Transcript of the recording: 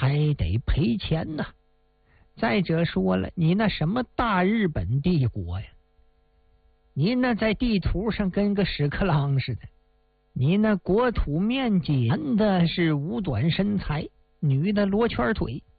还得赔钱呢。再者说了，你那什么大日本帝国呀，你那在地图上跟个屎壳郎似的，你那国土面积男的是五短身材，女的罗圈腿，